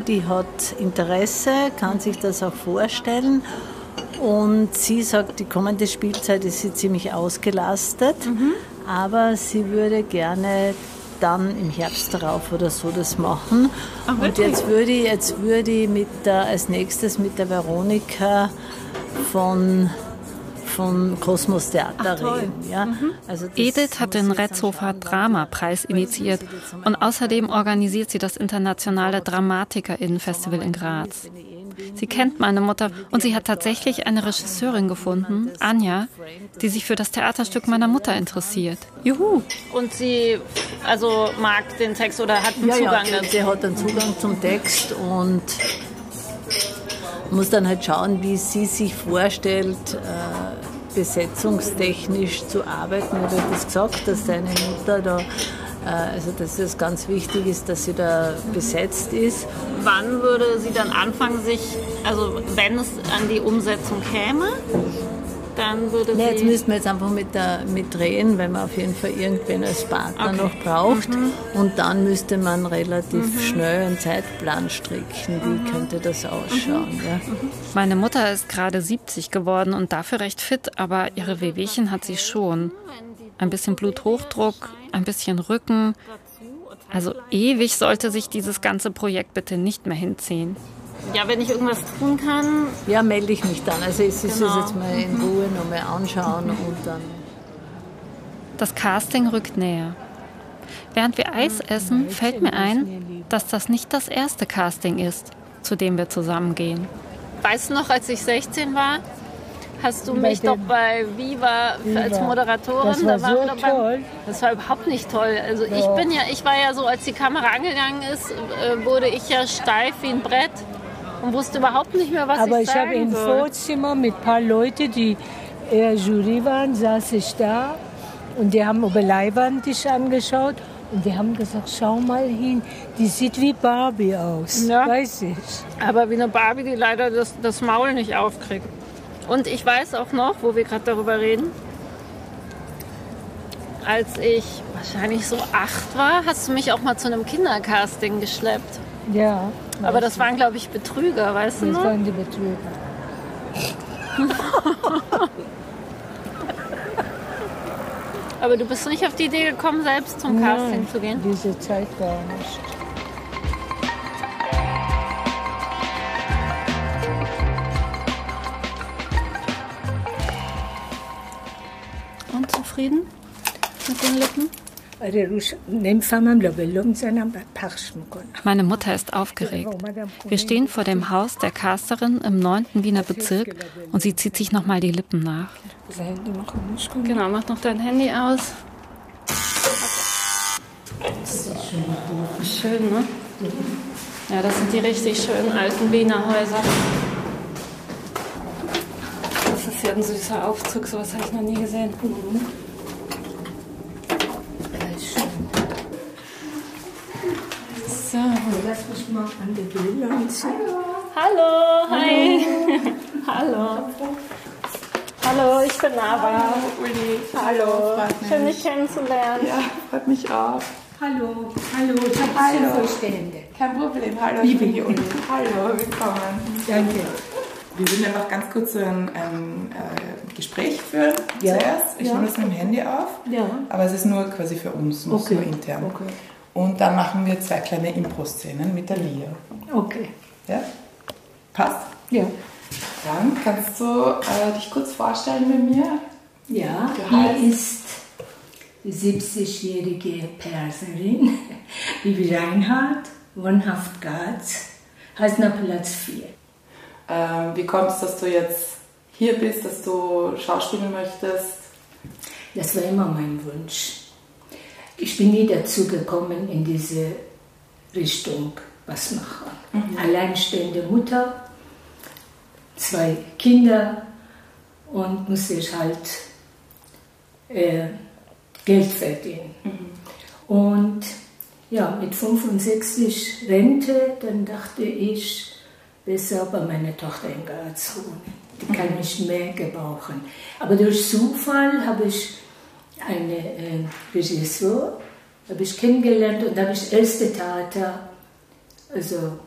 die hat Interesse, kann sich das auch vorstellen. Und sie sagt, die kommende Spielzeit ist sie ziemlich ausgelastet, aber sie würde gerne dann im Herbst darauf oder so das machen. Ach, und jetzt würde ich als nächstes mit der Veronika von Kosmos Theater reden. Ja? Also Edith hat den Retzhofer Dramapreis initiiert und außerdem organisiert sie das internationale DramatikerInnen-Festival in Graz. Sie kennt meine Mutter und sie hat tatsächlich eine Regisseurin gefunden, Anja, die sich für das Theaterstück meiner Mutter interessiert. Juhu! Und sie mag den Text oder hat einen Zugang dazu? Sie hat einen Zugang zum Text und muss dann halt schauen, wie sie sich vorstellt, besetzungstechnisch zu arbeiten. Ich habe das gesagt, dass seine Mutter da, dass es ganz wichtig ist, dass sie da besetzt ist. Wann würde sie dann anfangen, wenn es an die Umsetzung käme, dann würde sie... Jetzt müssten wir einfach mit drehen, weil man auf jeden Fall irgendwen als Partner noch braucht. Und dann müsste man relativ schnell einen Zeitplan stricken. Wie könnte das ausschauen? Ja? Meine Mutter ist gerade 70 geworden und dafür recht fit, aber ihre Wehwehchen hat sie schon. Ein bisschen Bluthochdruck, ein bisschen Rücken. Also ewig sollte sich dieses ganze Projekt bitte nicht mehr hinziehen. Ja, wenn ich irgendwas tun kann... Ja, melde ich mich dann. Also es ist jetzt mal in Ruhe nochmal anschauen und dann... Das Casting rückt näher. Während wir Eis essen, fällt mir ein, dass das nicht das erste Casting ist, zu dem wir zusammen gehen. Weißt du noch, als ich 16 war, hast du mich doch bei Viva als Moderatorin... Das war so toll. Das war überhaupt nicht toll. Also ich war ja so, als die Kamera angegangen ist, wurde ich ja steif wie ein Brett. Und wusste überhaupt nicht mehr, was aber ich sagen soll. Aber ich habe im Vorzimmer mit ein paar Leuten, die eher Jury waren, saß ich da und die haben über Leinwand dich angeschaut und die haben gesagt, schau mal hin, die sieht wie Barbie aus, weiß ich. Aber wie eine Barbie, die leider das Maul nicht aufkriegt. Und ich weiß auch noch, wo wir gerade darüber reden, als ich wahrscheinlich so 8 war, hast du mich auch mal zu einem Kindercasting geschleppt. Ja. Aber das waren, glaube ich, Betrüger, weißt du noch? Das waren die Betrüger. Aber du bist nicht auf die Idee gekommen, selbst zum Casting zu gehen? Diese Zeit war nicht. Und zufrieden mit den Lippen? Meine Mutter ist aufgeregt. Wir stehen vor dem Haus der Casterin im 9. Wiener Bezirk und sie zieht sich nochmal die Lippen nach. Genau, mach noch dein Handy aus. So. Schön, ne? Ja, das sind die richtig schönen alten Wiener Häuser. Das ist ja ein süßer Aufzug, sowas habe ich noch nie gesehen. So. Lass mich mal an der Brille anziehen. Hallo, hi. Hallo. Hallo, ich bin Nava. Uli. Hallo. Schön, dich kennenzulernen. Ja, freut mich auch. Hallo, ich habe ein Vorstände. Kein Problem, hallo, ich bin die Uli. Hallo, willkommen. Danke. Wir würden einfach ganz kurz so ein Gespräch führen zuerst. Ich nehme das mit dem Handy auf, aber es ist nur quasi für uns, nur intern. Okay. Und dann machen wir 2 kleine Impro-Szenen mit der Lia. Okay. Ja? Passt? Ja. Dann kannst du dich kurz vorstellen bei mir. Ja, die ist die 70-jährige Perserin, Bibi Reinhardt, wohnhaft Graz, Hasner Platz 4. Wie kommt es, dass du jetzt hier bist, dass du schauspielen möchtest? Das war immer mein Wunsch. Ich bin nie dazu gekommen, in diese Richtung was machen. Alleinstehende Mutter, 2 Kinder und musste ich halt Geld verdienen. Und ja, mit 65 Rente, dann dachte ich, besser bei meiner Tochter in Graz wohnen. Die kann mich mehr gebrauchen. Aber durch Zufall habe ich einen Regisseur kennengelernt und da habe ich erste Theater